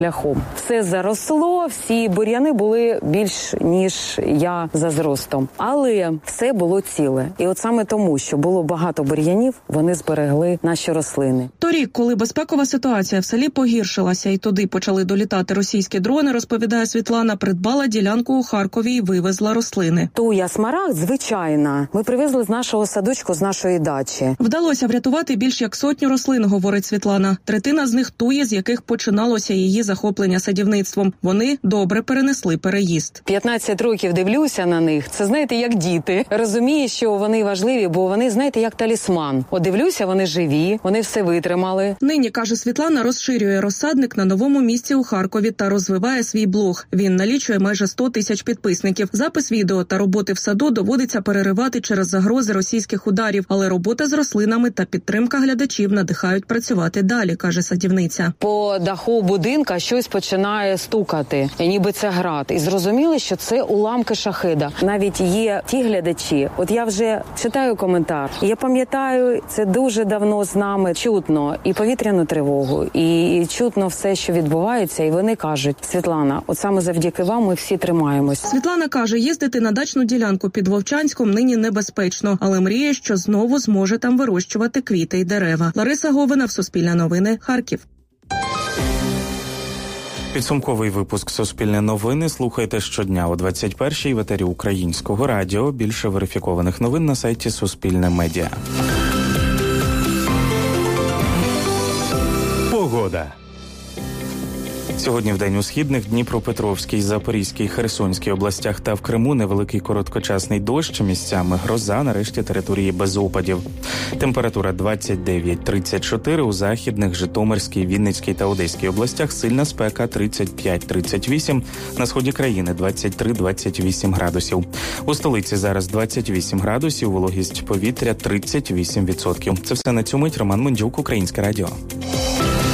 ляхом. Все заросло, всі бур'яни були більш ніж я за зростом. Але все було ціле. І от саме тому, що було багато бур'янів, вони зберегли наші рослини. Торік, коли безпекова ситуація в селі погіршилася і туди почали долітати російські дрони, розповідає Світлана, придбала ділянку у Харкові і вивезла рослини. Туя смарагд, звичайна, ми привезли з нашого садочку, з нашої дачі. Вдалося врятувати більш як 100 рослин, говорить Світлана. Третина з них туї, з яких починалося її захоплення садівництвом. Вони добре перенесли переїзд. 15 років дивлюся на них. Це, знаєте, як діти. Розумію, що вони важливі, бо вони, знаєте, як талісман. От дивлюся, вони живі, вони все витримали. Нині, каже Світлана, розширює розсадник на новому місці у Харкові та розвиває свій блог. Він налічує майже 100 тисяч підписників. Запис відео та роботи в саду доводиться переривати через загрози російських ударів, але робота з рослинами та підтримка глядачів надихають працювати далі, каже садівниця. По даху будинка щось починає стукати, ніби це град. І зрозуміли, що це уламки шахеда. Навіть є ті глядачі, от я вже читаю коментар, і я пам'ятаю, це дуже давно з нами чутно і повітряну тривогу, і чутно все, що відбувається, і вони кажуть: Світлана, от саме завдяки вам ми всі тримаємось. Світлана каже, їздити на дачну ділянку під Вовчанськом нині небезпечно, але мріє, що знову зможе там вирощувати квіти й дерева. Лариса Говина, Суспільне новини, Харків. Підсумковий випуск «Суспільне новини» слухайте щодня о 21-й в етері Українського радіо. Більше верифікованих новин на сайті Суспільне Медіа. Погода. Сьогодні в день у східних, Дніпропетровській, Запорізькій, Херсонській областях та в Криму невеликий короткочасний дощ, місцями гроза, на решті території без опадів. Температура 29-34, у західних, Житомирській, Вінницькій та Одеській областях сильна спека 35-38, на сході країни 23-28 градусів. У столиці зараз 28 градусів, вологість повітря 38%. Це все на цю мить. Роман Мендюк, Українське радіо.